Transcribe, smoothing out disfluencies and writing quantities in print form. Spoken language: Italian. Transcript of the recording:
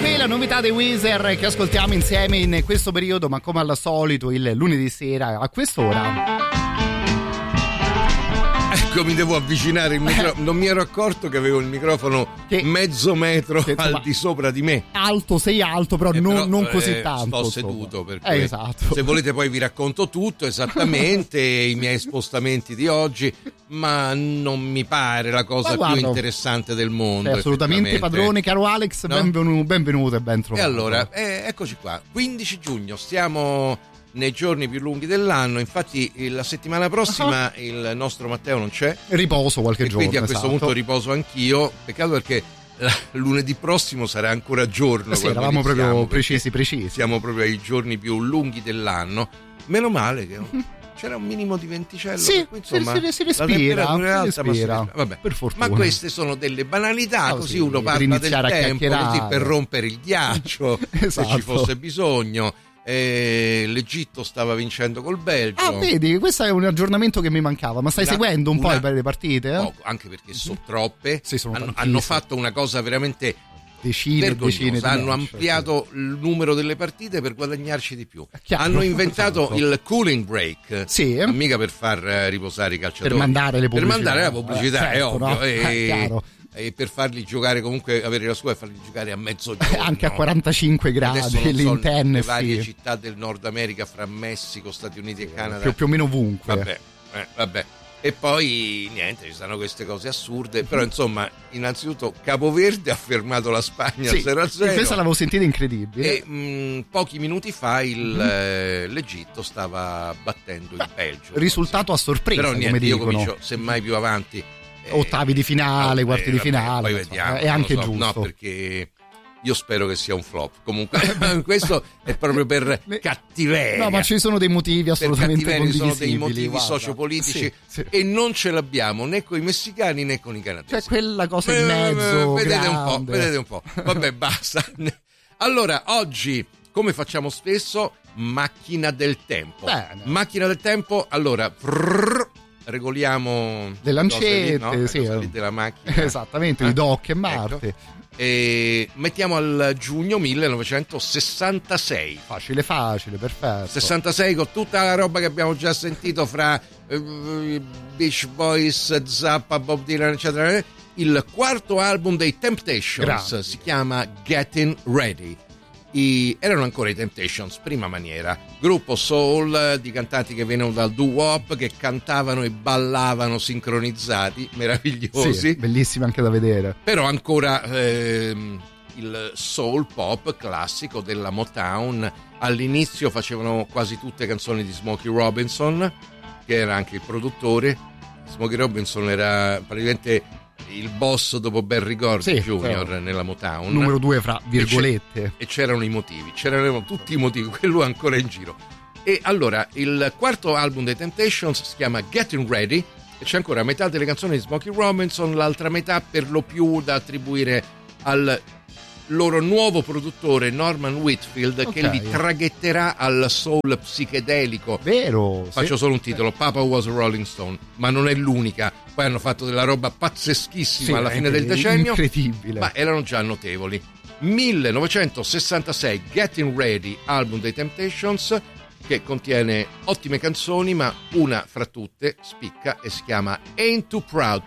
La novità dei Weezer che ascoltiamo insieme in questo periodo, ma come al solito il lunedì sera a quest'ora. Ecco, mi devo avvicinare il microfono. Non mi ero accorto che avevo il microfono mezzo metro al di sopra di me. Alto, sei alto, però non così tanto. Sto seduto, per cui esatto. Se volete poi vi racconto tutto esattamente, i miei spostamenti di oggi, ma non mi pare la cosa più interessante del mondo. Assolutamente, padrone, caro Alex, no? Benvenuto e ben trovato. E allora, eccoci qua, 15 giugno, stiamo nei giorni più lunghi dell'anno. Infatti la settimana prossima il nostro Matteo non c'è, riposo qualche giorno, quindi a questo punto riposo anch'io. Peccato perché lunedì prossimo sarà ancora giorno. Sì, eravamo proprio precisi. Siamo proprio ai giorni più lunghi dell'anno. Meno male che c'era un minimo di venticello. Sì, insomma, si respira. Vabbè, per fortuna. Ma queste sono delle banalità, così uno parla del tempo, così per rompere il ghiaccio, esatto. Se ci fosse bisogno. L'Egitto stava vincendo col Belgio. Vedi, questo è un aggiornamento che mi mancava. Ma stai seguendo un po' le partite? Poco, anche perché sono troppe. Sì, hanno fatto una cosa veramente decine hanno ampliato il numero delle partite per guadagnarci di più. Hanno inventato il cooling break, mica per far riposare i calciatori, per mandare le pubblicità. Per mandare la pubblicità, certo, è ovvio, no? Chiaro. E per farli giocare, comunque avere la sua e farli giocare a mezzogiorno anche a 45 gradi l'interno, le varie città del Nord America, fra Messico, Stati Uniti e Canada, più o meno ovunque. Vabbè. E poi niente, ci sono queste cose assurde, però insomma, innanzitutto Capoverde ha fermato la Spagna 0-0. Questa l'avevo sentita incredibile. E pochi minuti fa l'Egitto stava battendo il Belgio. Risultato a sorpresa, però niente, come dicono. Io comincio semmai più avanti. Ottavi di finale, quarti di finale. Poi vediamo. È anche giusto. No, perché io spero che sia un flop. Comunque, questo è proprio per cattiveria. No, ma ci sono dei motivi assolutamente condivisibili. Sono dei motivi sociopolitici e non ce l'abbiamo né con i messicani né con i canadesi. C'è quella cosa in mezzo. Vedete un po'. Vabbè, basta. Allora, oggi, come facciamo spesso, macchina del tempo. Bene. Macchina del tempo, allora... regoliamo le lancette, della macchina. Esattamente, di Doc e Marte. Ecco. E mettiamo al giugno 1966. Facile, perfetto. 66, con tutta la roba che abbiamo già sentito fra Beach Boys, Zappa, Bob Dylan, eccetera. Il quarto album dei Temptations si chiama Getting Ready. Erano ancora i Temptations, prima maniera, gruppo soul di cantanti che venivano dal doo-wop, che cantavano e ballavano sincronizzati, meravigliosi, sì, bellissimi anche da vedere. Però ancora il soul pop classico della Motown. All'inizio facevano quasi tutte canzoni di Smokey Robinson, che era anche il produttore. Smokey Robinson era praticamente il boss dopo Barry Gordy Jr. nella Motown, numero 2 fra virgolette, e c'erano i motivi, c'erano tutti i motivi, quello è ancora in giro. E allora il quarto album dei Temptations si chiama Getting Ready e c'è ancora metà delle canzoni di Smokey Robinson, l'altra metà per lo più da attribuire al loro nuovo produttore Norman Whitfield, che li traghetterà al soul psichedelico. Vero? Faccio solo un titolo, Papa Was a Rolling Stone, ma non è l'unica. Poi hanno fatto della roba pazzeschissima alla fine del decennio, incredibile, ma erano già notevoli. 1966, Getting Ready, album dei Temptations, che contiene ottime canzoni, ma una fra tutte spicca e si chiama Ain't Too Proud